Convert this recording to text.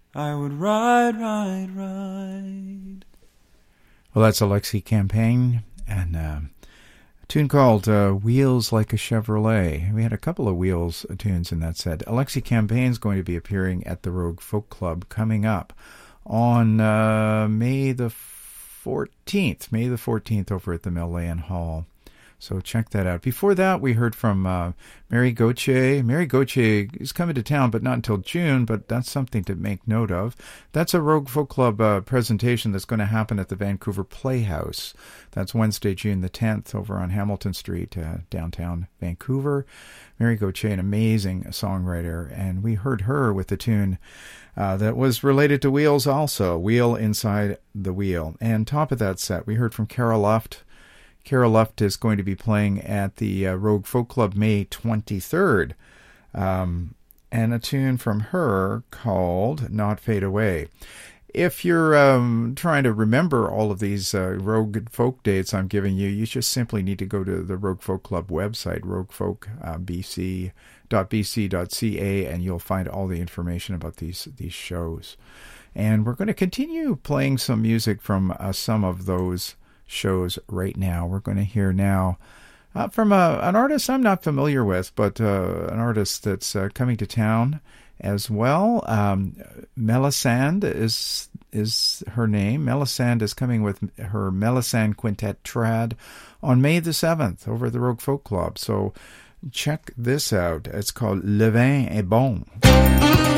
I would ride, ride, ride. Well, that's Alexi Campagne and a tune called Wheels Like a Chevrolet. We had a couple of Wheels tunes in that set. Alexi Campaign is going to be appearing at the Rogue Folk Club coming up on May the 14th over at the Millane Hall. So check that out. Before that, we heard from Mary Gauthier. Mary Gauthier is coming to town, but not until June, but that's something to make note of. That's a Rogue Folk Club presentation that's going to happen at the Vancouver Playhouse. That's Wednesday, June the 10th, over on Hamilton Street, downtown Vancouver. Mary Gauthier, an amazing songwriter, and we heard her with the tune that was related to wheels also, Wheel Inside the Wheel. And top of that set, we heard from Cara Luft. Cara Luft is going to be playing at the Rogue Folk Club May 23rd. And a tune from her called Not Fade Away. If you're trying to remember all of these Rogue Folk dates I'm giving you, you just simply need to go to the Rogue Folk Club website, roguefolk.bc.ca, and you'll find all the information about these shows. And we're going to continue playing some music from some of those shows right now. We're going to hear now from an artist I'm not familiar with, but an artist that's coming to town as well. Melisande is her name. Melisande is coming with her Melisande Quintet Trad on May the 7th over at the Rogue Folk Club. So check this out. It's called Le Vin est bon.